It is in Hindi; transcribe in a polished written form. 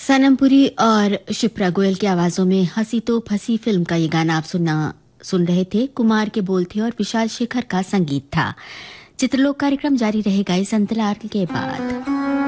सनम पुरी और शिप्रा गोयल की आवाजों में हंसी तो फंसी फिल्म का ये गाना आप सुन रहे थे। कुमार के बोल थे और विशाल शेखर का संगीत था। चित्रलोक कार्यक्रम जारी रहेगा इस अंतराल के बाद।